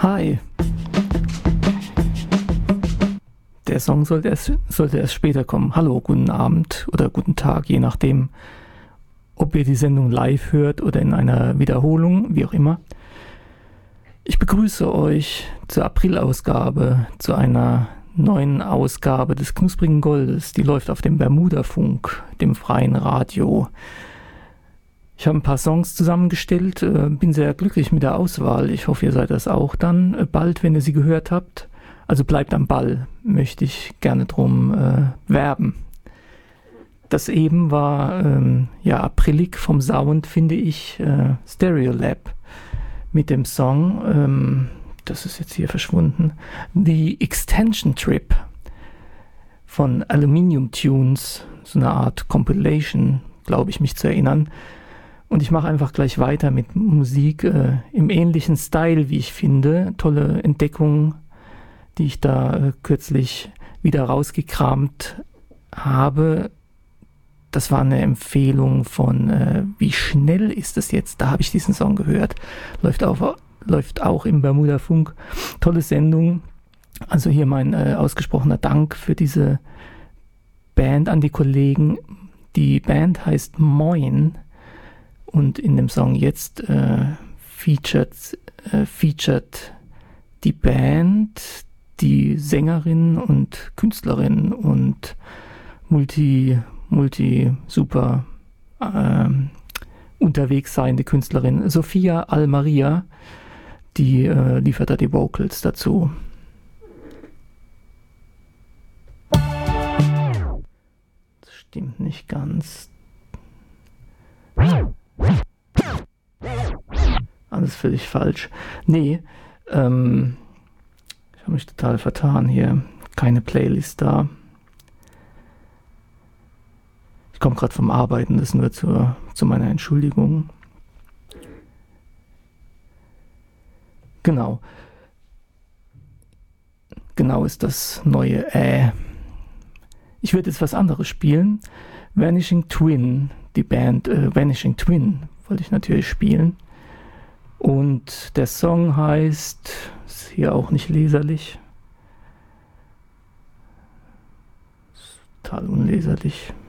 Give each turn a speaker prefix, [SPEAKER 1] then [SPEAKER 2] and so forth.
[SPEAKER 1] Hi. Der Song sollte erst später kommen. Hallo, guten Abend oder guten Tag, je nachdem, ob ihr die Sendung live hört oder in einer Wiederholung, wie auch immer. Ich begrüße euch zur Aprilausgabe, zu einer neuen Ausgabe des Knusprigen Goldes. Die läuft auf dem Bermuda-Funk, dem freien Radio. Ich habe ein paar Songs zusammengestellt, bin sehr glücklich mit der Auswahl. Ich hoffe, ihr seid das auch dann bald, wenn ihr sie gehört habt. Also bleibt am Ball, möchte ich gerne drum werben. Das eben war aprilig vom Sound, finde ich, Stereolab mit dem Song, das ist jetzt hier verschwunden, The Extension Trip von Aluminium Tunes, so eine Art Compilation, glaube ich, mich zu erinnern. Und ich mache einfach gleich weiter mit Musik im ähnlichen Style, wie ich finde. Tolle Entdeckung, die ich da kürzlich wieder rausgekramt habe. Das war eine Empfehlung von Wie schnell ist es jetzt? Da habe ich diesen Song gehört. Läuft auch im Bermuda Funk. Tolle Sendung. Also hier mein ausgesprochener Dank für diese Band an die Kollegen. Die Band heißt Moin. Und in dem Song jetzt featured die Band, die Sängerin und Künstlerin und multi super unterwegs seiende Künstlerin Sophia Almaria, die liefert da die Vocals dazu. Das stimmt nicht ganz. Alles völlig falsch. Nee, ich habe mich total vertan hier. Keine Playlist da. Ich komme gerade vom Arbeiten, das nur zu meiner Entschuldigung. Genau ist das neue Ich würde jetzt was anderes spielen. Vanishing Twin, die Band Vanishing Twin wollte ich natürlich spielen. Und der Song heißt, ist hier auch nicht leserlich, ist total unleserlich.